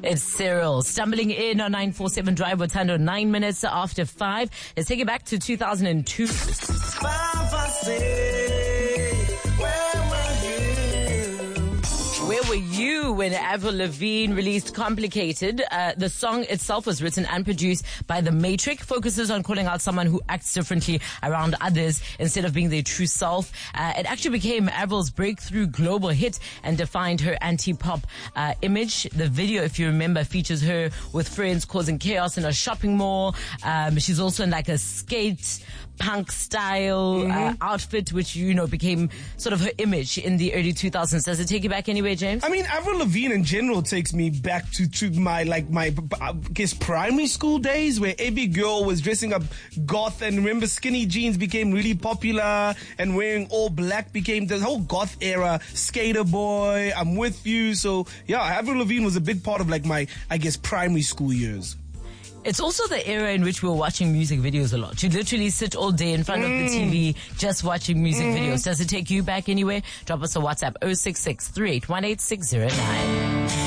It's Cyril stumbling in on 947 Drive with Tando 9 minutes after 5. Let's take it back to 2002. Where were you when Avril Lavigne released Complicated? The song itself was written and produced by The Matrix, focuses on calling out someone who acts differently around others instead of being their true self. It actually became Avril's breakthrough global hit and defined her anti-pop image. The video, if you remember, features her with friends causing chaos in a shopping mall. She's also in like a skate punk style outfit, which, you know, became sort of her image in the early 2000s. Does it take you back anywhere, James? I mean, Avril Lavigne in general takes me back to my I guess primary school days, where every girl was dressing up goth, and remember skinny jeans became really popular, and wearing all black became the whole goth era. Skater boy, I'm with you. So yeah, Avril Lavigne was a big part of like my, I guess, primary school years. It's also the era in which we were watching music videos a lot. You literally sit all day in front of the TV just watching music videos. Does it take you back anywhere? Drop us a WhatsApp 066 3818 609.